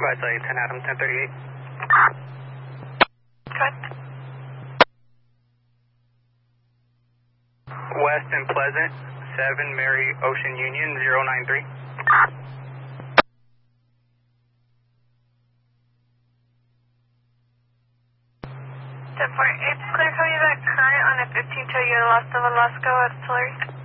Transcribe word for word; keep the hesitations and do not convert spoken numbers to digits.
Provide say ten Adam, ten thirty-eight. Cut. West and Pleasant, seven Mary Ocean Union, zero nine three. ten four eight, clear, call you back current on a fifteen Toyota Los de Velasco at Tulare.